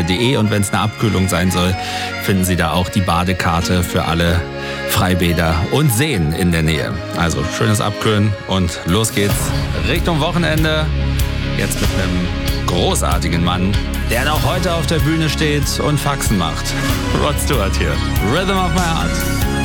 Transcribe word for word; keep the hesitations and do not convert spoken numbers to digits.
Eisdiele punkt de und wenn es eine Abkühlung sein soll, finden Sie da auch die Badekarte für alle Freibäder und Seen in der Nähe. Also schönes Abkühlen und los geht's Richtung Wochenende. Jetzt mit einem großartigen Mann, der noch heute auf der Bühne steht und Faxen macht. Rod Stewart hier. Rhythm of my Heart.